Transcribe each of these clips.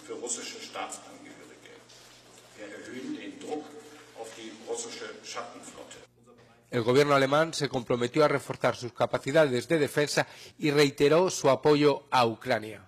für russische Staatsangehörige. Wir erhöhen den Druck auf die russische Schattenflotte. El gobierno alemán se comprometió a reforzar sus capacidades de defensa y reiteró su apoyo a Ucrania.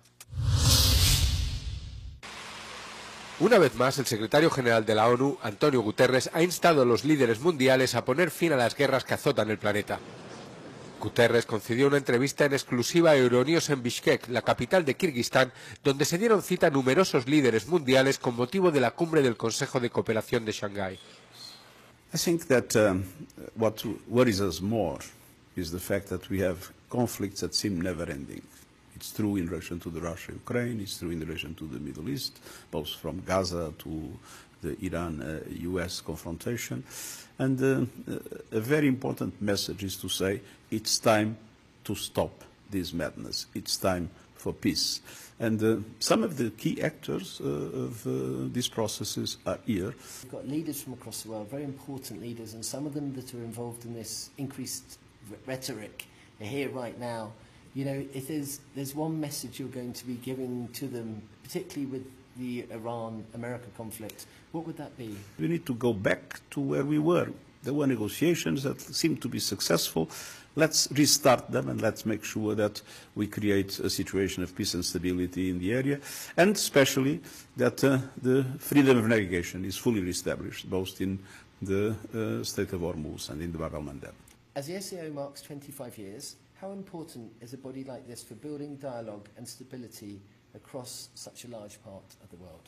Una vez más, el secretario general de la ONU, Antonio Guterres, ha instado a los líderes mundiales a poner fin a las guerras que azotan el planeta. Guterres concedió una entrevista en exclusiva a Euronews en Bishkek, la capital de Kirguistán, donde se dieron cita numerosos líderes mundiales con motivo de la cumbre del Consejo de Cooperación de Shanghái. I think that what worries us more is the fact that we have conflicts that seem never-ending. It's true in relation to the Russia-Ukraine, it's true in relation to the Middle East, both from Gaza to the Iran-US confrontation. And a very important message is to say it's time to stop this madness. It's time for peace. And some of the key actors of these processes are here. We've got leaders from across the world, very important leaders, and some of them that are involved in this increased rhetoric are here right now. You know, if there's one message you're going to be giving to them, particularly with the Iran-America conflict, what would that be? We need to go back to where we were. There were negotiations that seemed to be successful. Let's restart them and let's make sure that we create a situation of peace and stability in the area, and especially that the freedom of navigation is fully reestablished, both in the Strait of Hormuz and in the Bab el-Mandeb. As the SAO marks 25 years, how important is a body like this for building dialogue and stability across such a large part of the world?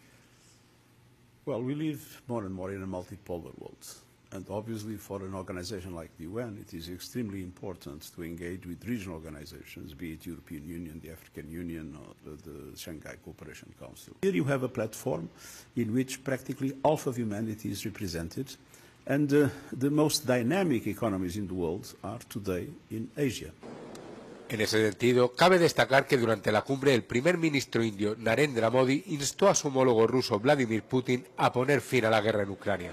Well, we live more and more in a multipolar world. And obviously for an organization like the UN, it is extremely important to engage with regional organizations, be it European Union, the African Union, or the Shanghai Cooperation Council. Here you have a platform in which practically half of humanity is represented, and the most dynamic economies in the world are today in Asia. En ese sentido, cabe destacar que durante la cumbre el primer ministro indio, Narendra Modi, instó a su homólogo ruso, Vladimir Putin, a poner fin a la guerra en Ucrania.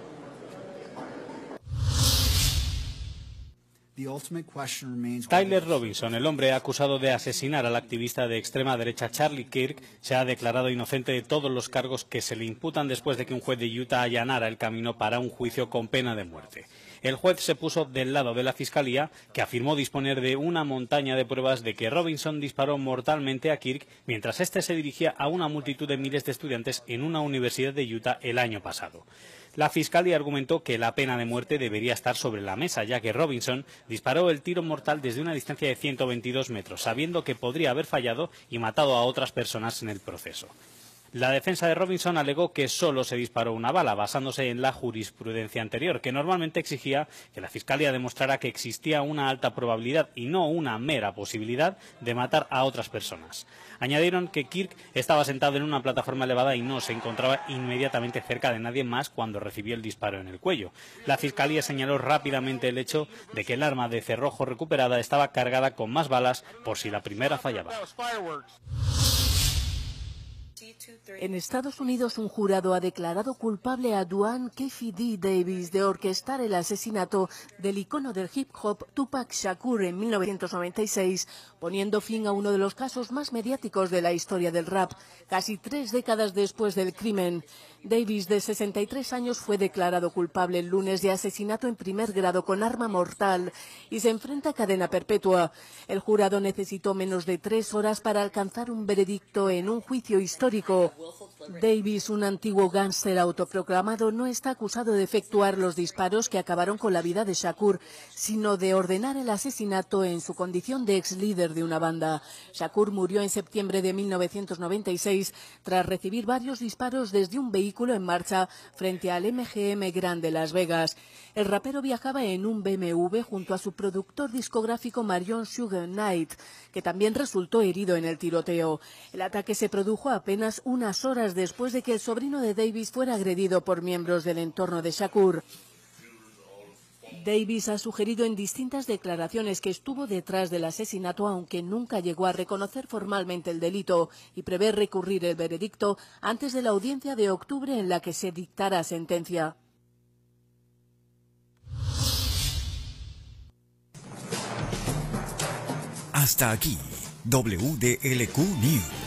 Tyler Robinson, el hombre acusado de asesinar al activista de extrema derecha Charlie Kirk, se ha declarado inocente de todos los cargos que se le imputan después de que un juez de Utah allanara el camino para un juicio con pena de muerte. El juez se puso del lado de la Fiscalía, que afirmó disponer de una montaña de pruebas de que Robinson disparó mortalmente a Kirk mientras éste se dirigía a una multitud de miles de estudiantes en una universidad de Utah el año pasado. La Fiscalía argumentó que la pena de muerte debería estar sobre la mesa, ya que Robinson disparó el tiro mortal desde una distancia de 122 metros, sabiendo que podría haber fallado y matado a otras personas en el proceso. La defensa de Robinson alegó que solo se disparó una bala, basándose en la jurisprudencia anterior, que normalmente exigía que la Fiscalía demostrara que existía una alta probabilidad y no una mera posibilidad de matar a otras personas. Añadieron que Kirk estaba sentado en una plataforma elevada y no se encontraba inmediatamente cerca de nadie más cuando recibió el disparo en el cuello. La Fiscalía señaló rápidamente el hecho de que el arma de cerrojo recuperada estaba cargada con más balas por si la primera fallaba. En Estados Unidos, un jurado ha declarado culpable a Duane Keffe D. Davis de orquestar el asesinato del icono del hip hop Tupac Shakur en 1996, poniendo fin a uno de los casos más mediáticos de la historia del rap, casi 3 décadas después del crimen. Davis, de 63 años, fue declarado culpable el lunes de asesinato en primer grado con arma mortal y se enfrenta a cadena perpetua. El jurado necesitó menos de 3 horas para alcanzar un veredicto en un juicio histórico. Davis, un antiguo gángster autoproclamado, no está acusado de efectuar los disparos que acabaron con la vida de Shakur, sino de ordenar el asesinato en su condición de ex líder de una banda. Shakur murió en septiembre de 1996 tras recibir varios disparos desde un vehículo en marcha frente al MGM Grand de Las Vegas. El rapero viajaba en un BMW junto a su productor discográfico Marion Sugar Knight, que también resultó herido en el tiroteo. El ataque se produjo apenas unas horas después de que el sobrino de Davis fuera agredido por miembros del entorno de Shakur. Davis ha sugerido en distintas declaraciones que estuvo detrás del asesinato, aunque nunca llegó a reconocer formalmente el delito, y prevé recurrir el veredicto antes de la audiencia de octubre en la que se dictará sentencia. Hasta aquí, WDLQ News.